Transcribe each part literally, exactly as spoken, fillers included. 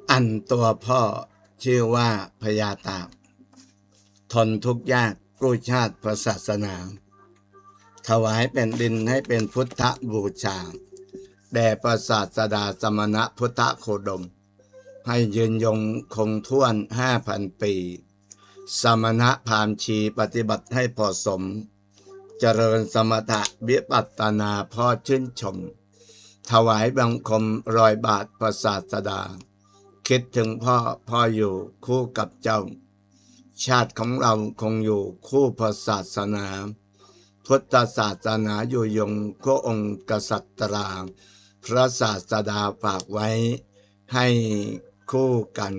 อันตัวพ่อชื่อว่าพญาตากทนทุกข์ยากกู้ชาติพระศาสนาถวายเป็นดินให้เป็นพุทธบูชาแด่พระศาสดาสมณะพุทธโคดมให้ยืนยงคงท่วนห้าพันปีสมณะพราหมณ์ชีปฏิบัติให้พอสมเจริญสมถะวิปัสสนาพ่อชื่นชมถวายบังคมรอยบาทพระศาสดาคิดถึงพ่อพ่ออยู่คู่กับเจ้าชาติของเราคงอยู่คู่พระศาสนาพุทธศาสนาอยู่ยงคู่องค์กษัตริย์พระศาสดาฝากไว้ให้คู่กัน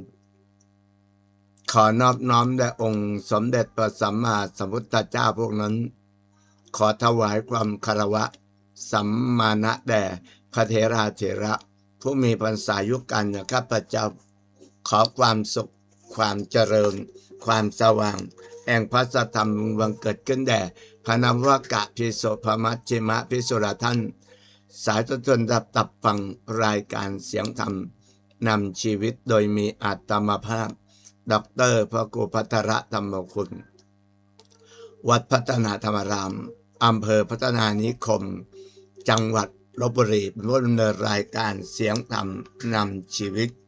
ขอนอบน้อมแด่องค์สมเด็จพระสัมมาสัมพุทธเจ้าพวกนั้นขอถวายความคารวะสัมมาณะแด่พระเถราเถระผู้มีพรรษายุกันอย่างข้าพเจ้าขอความสุขความเจริญความสว่างแห่งพระสัทธรรมบังเกิดขึ้นแด่พระนวกะพิโสภมัชชิมะพิสุรท่านสายจนรับตับฟังรายการเสียงธรรมนำชีวิตโดยมีอาตมภาพด็อกเตอร์พระครูพัทรธรรมคุณวัดพัฒนาธรรมรามอำเภอพัฒนานิคมจังหวัดลพบุรีร่วมดำเนินรายการเสียงธรรมนำชีวิต